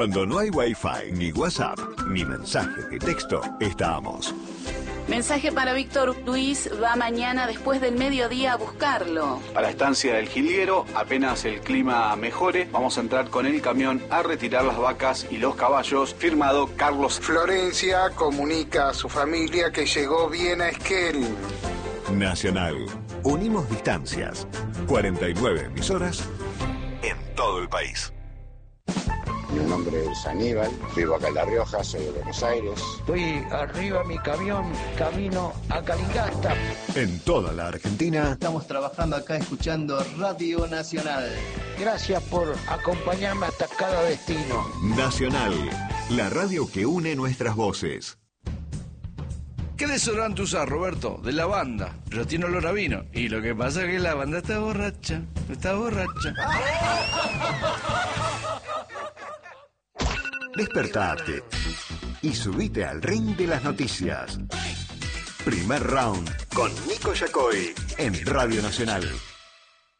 Cuando no hay Wi-Fi, ni WhatsApp, ni mensaje de texto, estamos. Mensaje para Víctor Luis, va mañana después del mediodía a buscarlo. A la estancia del Jilguero, apenas el clima mejore, vamos a entrar con el camión a retirar las vacas y los caballos. Firmado Carlos. Florencia comunica a su familia que llegó bien a Esquel. Nacional. Unimos distancias. 49 emisoras en todo el país. Mi nombre es Aníbal, vivo acá en La Rioja, soy de Buenos Aires. Estoy arriba mi camión, camino a Calingasta. En toda la Argentina. Estamos trabajando acá escuchando Radio Nacional. Gracias por acompañarme hasta cada destino. Nacional, la radio que une nuestras voces. ¿Qué desodorante usas, Roberto? De la banda. Pero tiene olor a vino. Y lo que pasa es que la banda está borracha. Está borracha. Despertate y subite al ring de las noticias. Primer round con Nico Yacoy en Radio Nacional.